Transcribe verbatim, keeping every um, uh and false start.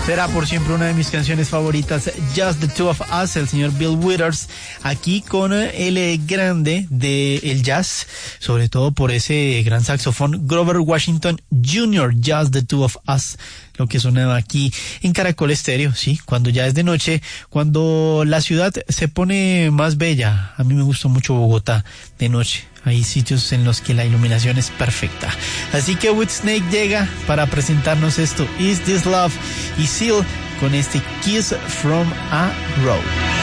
será por siempre una de mis canciones favoritas, Just the Two of Us, el señor Bill Withers, aquí con el grande del jazz, sobre todo por ese gran saxofón, Grover Washington junior, Just the Two of Us, lo que sonaba aquí en Caracol Estéreo, sí, cuando ya es de noche, cuando la ciudad se pone más bella. A mí me gusta mucho Bogotá de noche. Hay sitios en los que la iluminación es perfecta. Así que Whitesnake llega para presentarnos esto, Is This Love? Y Seal con este Kiss from a Rose.